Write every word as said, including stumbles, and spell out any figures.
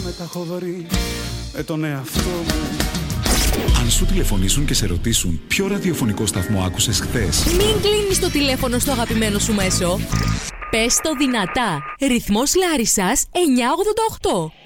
με τα έχω βρει με τον εαυτό μου. Αν σου τηλεφωνήσουν και σε ρωτήσουν ποιο ραδιοφωνικό σταθμό άκουσες χθες, μην κλείνεις το τηλέφωνο στο αγαπημένο σου μέσο. Πες το δυνατά. Ρυθμός Λάρισσας εννιακόσια ογδόντα οκτώ.